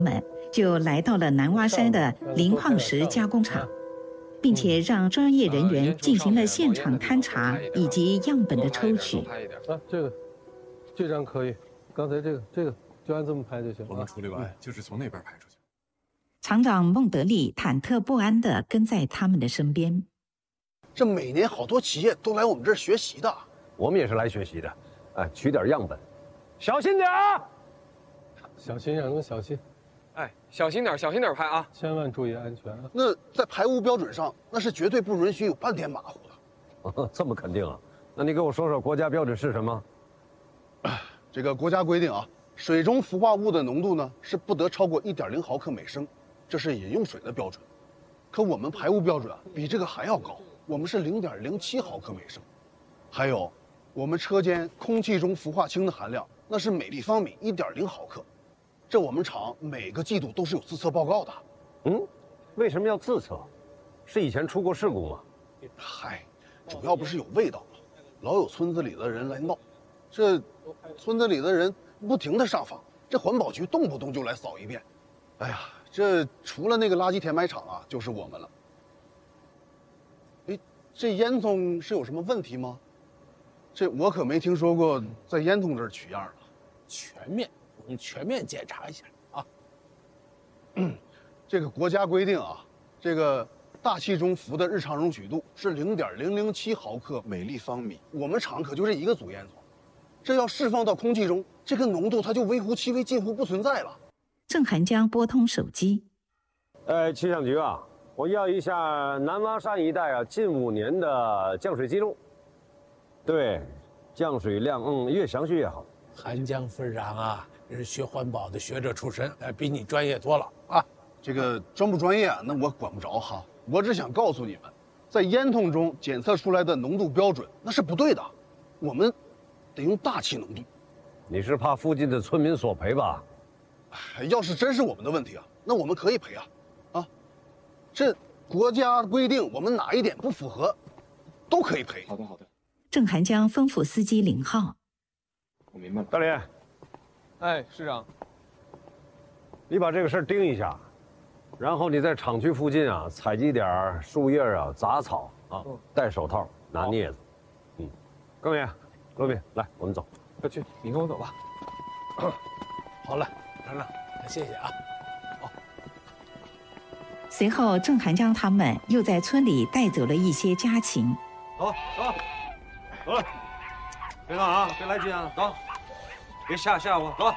们就来到了南洼山的磷矿石加工厂，并且让专业人员进行了现场勘查以及样本的抽取。 啊，这张可以，刚才这个就按这么拍就行。 我们处理完就是从那边拍出去。 厂长孟德利忐忑不安地跟在他们的身边。 这每年好多企业都来我们这儿学习的， 我们也是来学习的，哎，取点样本，小心点啊！ 小心让他们小心， 哎，小心点拍啊！ 千万注意安全啊！ 那在排污标准上，那是绝对不允许有半点马虎的。这么肯定啊？那你给我说说国家标准是什么？ 这个国家规定啊，水中氟化物的浓度呢是不得超过1.0毫克每升，这是饮用水的标准。可我们排污标准啊比这个还要高，我们是0.07毫克每升。还有，我们车间空气中氟化氢的含量那是每立方米1.0毫克。这我们厂每个季度都是有自测报告的。 为什么要自测？是以前出过事故吗？ 嗨，主要不是有味道吗？老有村子里的人来闹，这村子里的人不停地上访，这环保局动不动就来扫一遍。哎呀，这除了那个垃圾填埋场啊，就是我们了。哎，这烟囱是有什么问题吗？这我可没听说过在烟囱这儿取样的。 全面检查一下啊。 这个国家规定啊，这个大气中氟的日常容许度是0.007毫克每立方米。我们厂可就这一个组烟囱，这要释放到空气中，这个浓度它就微乎其微，近乎不存在了。 郑涵江拨通手机。 气象局啊，我要一下南洼山一带啊近5年的降水记录。对，降水量越详细越好。 涵江分长啊，是学环保的学者出身，比你专业多了啊。 这个专不专业啊，那我管不着哈。我只想告诉你们，在烟囱中检测出来的浓度标准那是不对的，我们得用大气浓度。 你是怕附近的村民索赔吧？ 要是真是我们的问题啊，那我们可以赔啊，这国家规定我们哪一点不符合，都可以赔。 好的。 郑涵江吩咐司机领号。 我明白了。 大林， 哎，市长， 你把这个事儿盯一下，然后你在厂区附近啊采集点树叶啊、杂草啊，戴手套，拿镊子。更爷、罗宾，来，我们走。 快去，你跟我走吧。 好了，厂长，谢谢啊。 随后，郑涵江他们又在村里带走了一些家禽。 走了，别干啊，别来劲啊，走，别吓我，走了，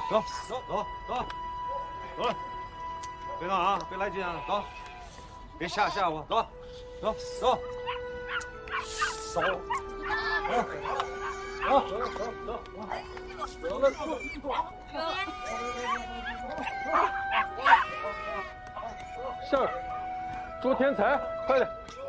别干啊，别来劲啊，走，别吓我，走。 上，捉天才，快点！